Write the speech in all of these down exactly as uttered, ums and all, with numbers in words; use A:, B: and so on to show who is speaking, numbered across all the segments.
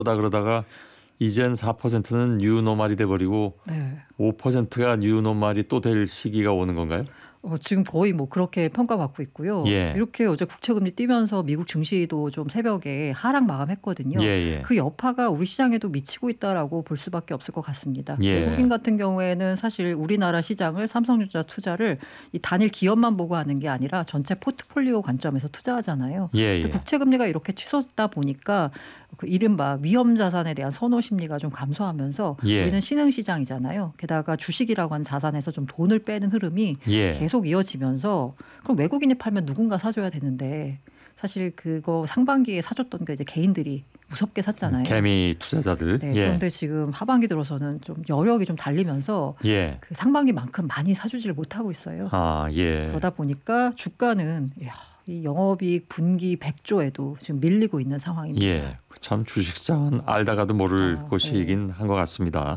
A: 다 그러다가 이젠 사 퍼센트는 뉴노멀이 돼버리고
B: 네.
A: 오 퍼센트가 뉴노멀이 또 될 시기가 오는 건가요?
B: 어 지금 거의 뭐 그렇게 평가받고 있고요.
A: 예.
B: 이렇게 어제 국채금리 뛰면서 미국 증시도 좀 새벽에 하락 마감했거든요.
A: 예, 예.
B: 그 여파가 우리 시장에도 미치고 있다라고 볼 수밖에 없을 것 같습니다.
A: 예.
B: 외국인 같은 경우에는 사실 우리나라 시장을 삼성전자 투자를 이 단일 기업만 보고 하는 게 아니라 전체 포트폴리오 관점에서 투자하잖아요.
A: 예, 예.
B: 근데 국채금리가 이렇게 치솟다 보니까 그 이른바 위험 자산에 대한 선호 심리가 좀 감소하면서
A: 예.
B: 우리는 신흥 시장이잖아요. 게다가 주식이라고 하는 자산에서 좀 돈을 빼는 흐름이
A: 예.
B: 계속 이어지면서 그럼 외국인이 팔면 누군가 사줘야 되는데 사실 그거 상반기에 사줬던 게 이제 개인들이 무섭게 샀잖아요.
A: 개미 투자자들.
B: 네,
A: 예.
B: 그런데 지금 하반기 들어서는 좀 여력이 좀 달리면서
A: 예.
B: 그 상반기만큼 많이 사주지를 못하고 있어요.
A: 아, 예.
B: 그러다 보니까 주가는 이야, 이 영업이익 분기 백조에도 지금 밀리고 있는 상황입니다.
A: 예. 참 주식시장은 알다가도 모를
B: 아,
A: 곳이긴 한 것 같습니다.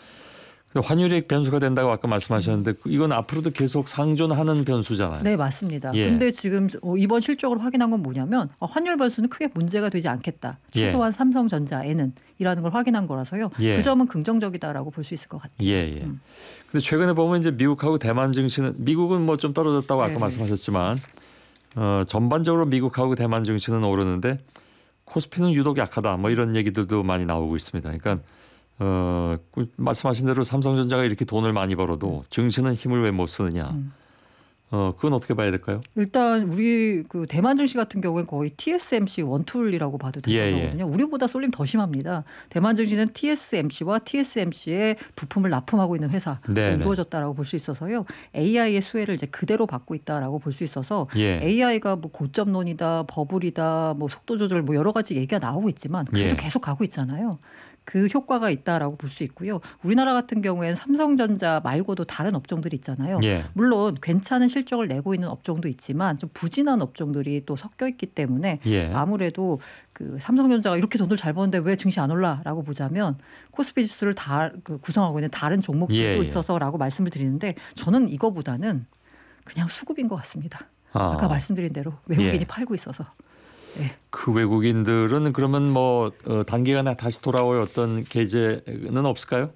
A: 환율이 변수가 된다고 아까 말씀하셨는데 이건 앞으로도 계속 상존하는 변수잖아요.
B: 네, 맞습니다.
A: 예.
B: 근데 지금 이번 실적으로 확인한 건 뭐냐면 환율 변수는 크게 문제가 되지 않겠다.
A: 예.
B: 최소한 삼성전자에는 이라는 걸 확인한 거라서요.
A: 예.
B: 그 점은 긍정적이다라고 볼 수 있을 것 같아요.
A: 예, 예.
B: 음.
A: 근데 최근에 보면 이제 미국하고 대만 증시는 미국은 뭐 좀 떨어졌다고 아까
B: 네네.
A: 말씀하셨지만 어, 전반적으로 미국하고 대만 증시는 오르는데 코스피는 유독 약하다. 뭐 이런 얘기들도 많이 나오고 있습니다. 그러니까 어, 그 말씀하신 대로 삼성전자가 이렇게 돈을 많이 벌어도 증시는 힘을 왜 못 쓰느냐.
B: 음.
A: 어, 그건 어떻게 봐야 될까요?
B: 일단 우리 그 대만 증시 같은 경우는 거의 티에스엠씨 원툴이라고 봐도 될
A: 예, 예.
B: 거거든요. 우리보다 쏠림 더 심합니다. 대만 증시는 티에스엠씨와 티에스엠씨의 부품을 납품하고 있는 회사로
A: 네, 네.
B: 이루어졌다라고 볼 수 있어서요. 에이아이의 수혜를 이제 그대로 받고 있다라고 볼 수 있어서
A: 예.
B: 에이아이가 뭐 고점론이다, 버블이다, 뭐 속도 조절 뭐 여러 가지 얘기가 나오고 있지만 그래도
A: 예.
B: 계속 가고 있잖아요. 그 효과가 있다라고 볼 수 있고요. 우리나라 같은 경우에는 삼성전자 말고도 다른 업종들이 있잖아요.
A: 예.
B: 물론 괜찮은 실적을 내고 있는 업종도 있지만 좀 부진한 업종들이 또 섞여 있기 때문에
A: 예.
B: 아무래도 그 삼성전자가 이렇게 돈을 잘 버는데 왜 증시 안 올라라고 보자면 코스피 지수를 다 그 구성하고 있는 다른 종목들도
A: 예, 예.
B: 있어서라고 말씀을 드리는데 저는 이거보다는 그냥 수급인 것 같습니다.
A: 아.
B: 아까 말씀드린 대로 외국인이
A: 예.
B: 팔고 있어서. 네.
A: 그 외국인들은 그러면 뭐 어, 단기간에 다시 돌아올 어떤 계제는 없을까요?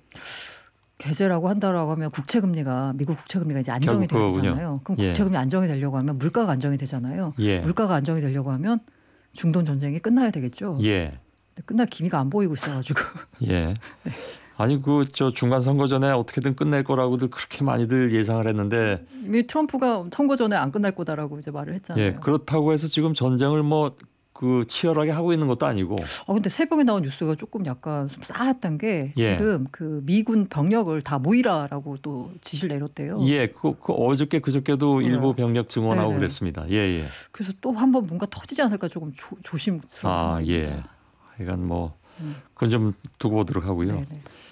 B: 계제라고 한다라고 하면 국채금리가 미국 국채금리가 이제 안정이
A: 결국
B: 돼야
A: 그거군요.
B: 되잖아요. 그럼
A: 예.
B: 국채금리 안정이 되려고 하면 물가가 안정이 되잖아요.
A: 예.
B: 물가가 안정이 되려고 하면 중동 전쟁이 끝나야 되겠죠.
A: 예.
B: 근데 끝날 기미가 안 보이고 있어가지고.
A: 예. 아니 그 저 중간 선거 전에 어떻게든 끝낼 거라고들 그렇게 많이들 예상을 했는데
B: 이미 트럼프가 선거 전에 안 끝날 거다라고 이제 말을 했잖아요.
A: 예. 그렇다고 해서 지금 전쟁을 뭐 그 치열하게 하고 있는 것도 아니고
B: 아 근데 새벽에 나온 뉴스가 조금 약간 좀 싸했던 게
A: 예.
B: 지금 그 미군 병력을 다 모이라라고 또 지시를 내렸대요.
A: 예. 그, 그 어저께 그저께도
B: 네.
A: 일부 병력 증원하고
B: 네네.
A: 그랬습니다. 예, 예.
B: 그래서 또 한 번 뭔가 터지지 않을까 조금 조, 조심스러운
A: 아,
B: 상황입니다.
A: 예. 하여간 뭐
B: 음.
A: 그건 좀 두고 보도록 하고요.
B: 네네.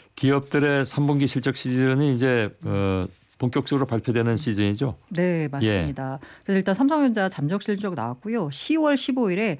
A: 기업들의 삼 분기 실적 시즌이 이제 어, 본격적으로 발표되는 시즌이죠.
B: 네, 맞습니다. 그래서 일단 삼성전자 잠적 실적 나왔고요. 시월 십오일에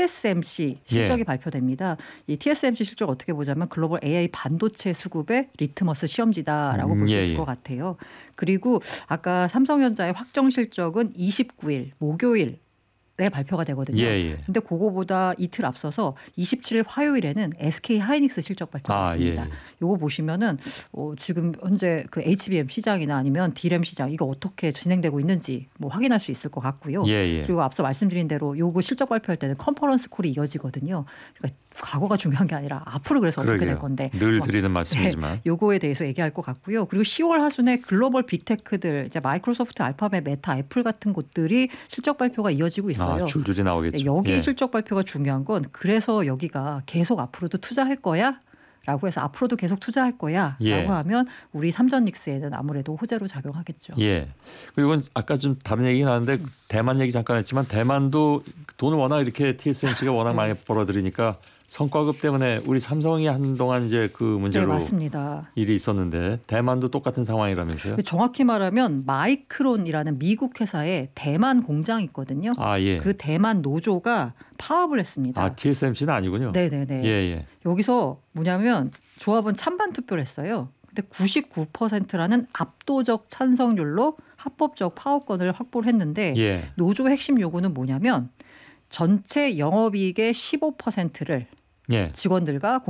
B: 티에스엠씨 실적이
A: 예.
B: 발표됩니다. 이 티에스엠씨 실적 어떻게 보자면 글로벌 에이아이 반도체 수급의 리트머스 시험지다라고
A: 음,
B: 볼 수
A: 예,
B: 있을
A: 예.
B: 것 같아요. 그리고 아까 삼성전자의 확정 실적은 이십구일 목요일 에 발표가 되거든요.
A: 예, 예.
B: 근데 그거보다 이틀 앞서서 이십칠일 화요일에는 에스케이 하이닉스 실적 발표가
A: 아,
B: 있습니다.
A: 예, 예.
B: 요거 보시면은 어, 지금 현재 그 에이치비엠 시장이나 아니면 디램 시장 이거 어떻게 진행되고 있는지 뭐 확인할 수 있을 것 같고요.
A: 예, 예.
B: 그리고 앞서 말씀드린 대로 요거 실적 발표할 때는 컨퍼런스 콜이 이어지거든요. 그러니까 과거가 중요한 게 아니라 앞으로 그래서 어떻게
A: 그러게요.
B: 될 건데
A: 늘
B: 뭐,
A: 드리는 말씀이지만.
B: 네, 요거에 대해서 얘기할 것 같고요. 그리고 시월 하순에 글로벌 빅테크들 이제 마이크로소프트, 알파벳, 메타, 애플 같은 곳들이 실적 발표가 이어지고 있어요.
A: 아, 줄줄이 나오겠죠.
B: 네, 여기
A: 예.
B: 실적 발표가 중요한 건 그래서 여기가 계속 앞으로도 투자할 거야? 라고 해서 앞으로도 계속 투자할 거야
A: 예.
B: 라고 하면 우리 삼전닉스에는 아무래도 호재로 작용하겠죠.
A: 예. 그리고 이건 아까 좀 다른 얘기 나왔는데 대만 얘기 잠깐 했지만 대만도 돈을 워낙 이렇게 티에스엠씨가 워낙 많이 벌어들이니까 성과급 때문에 우리 삼성이 한동안 이제 그
B: 네,
A: 문제로
B: 맞습니다.
A: 일이 있었는데 대만도 똑같은 상황이라면서요?
B: 정확히 말하면 마이크론이라는 미국 회사의 대만 공장이 있거든요.
A: 아, 예.
B: 그 대만 노조가 파업을 했습니다.
A: 아, 티에스엠씨는 아니군요.
B: 네네네.
A: 예, 예.
B: 여기서 뭐냐면 조합은 찬반 투표를 했어요. 근데 구십구 퍼센트라는 압도적 찬성률로 합법적 파업권을 확보를 했는데
A: 예.
B: 노조 핵심 요구는 뭐냐면 전체 영업이익의 십오 퍼센트를
A: 예.
B: 직원들과